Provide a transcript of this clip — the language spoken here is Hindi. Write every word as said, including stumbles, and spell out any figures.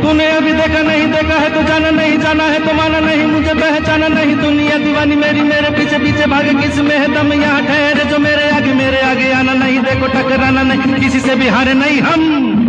तूने अभी देखा नहीं देखा है तो जाना नहीं, जाना है तो माना नहीं, मुझे पहचाना नहीं। दुनिया दीवानी मेरी मेरे पीछे पीछे भागे, किस में है दम यहाँ ठहरे जो मेरे आगे, मेरे आगे आना नहीं, देखो टकराना नहीं, किसी से भी हारे नहीं हम।